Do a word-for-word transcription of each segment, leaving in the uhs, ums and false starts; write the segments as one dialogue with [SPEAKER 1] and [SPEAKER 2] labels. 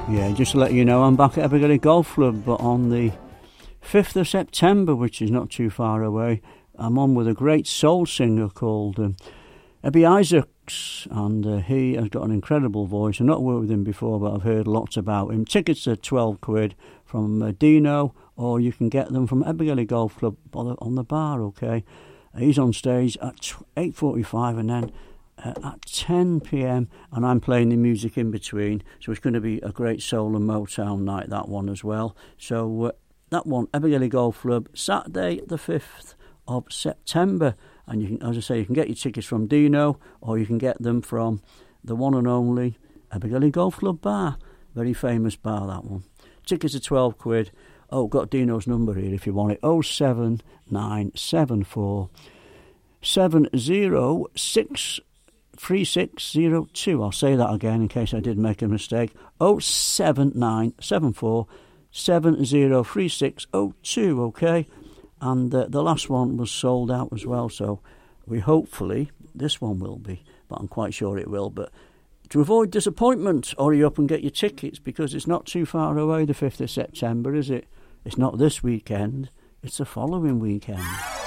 [SPEAKER 1] Yeah, just to let you know, I'm back at Abergele Golf Club, but on the fifth of September, which is not too far away, I'm on with a great soul singer called um, Ebby Isaacs, and uh, he has got an incredible voice. I've not worked with him before, but I've heard lots about him. Tickets are twelve quid from uh, Dino, or you can get them from Abergele Golf Club on the bar, okay? He's on stage at eight forty-five, and then Uh, at ten p.m. and I'm playing the music in between, so it's going to be a great soul and Motown night, that one as well. So uh, that one, Abergele Golf Club, Saturday the fifth of September, and you can, as I say, you can get your tickets from Dino, or you can get them from the one and only Abergele Golf Club bar, very famous bar, that one. Tickets are twelve quid. Oh, got Dino's number here if you want it, oh seven nine seven four seven oh six three six oh two. I'll say that again in case I did make a mistake. oh seven nine seven four seven oh three six oh two, okay? And uh, the last one was sold out as well, so we hopefully, this one will be, but I'm quite sure it will. But to avoid disappointment, hurry up and get your tickets, because it's not too far away, the fifth of September, is it? It's not this weekend, it's the following weekend.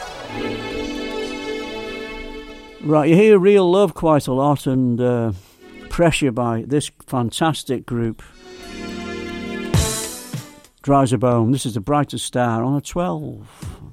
[SPEAKER 1] Right, you hear Real Love quite a lot, and uh, Pressure by this fantastic group, Dry as a Bone. This is the Brightest Star on a twelve.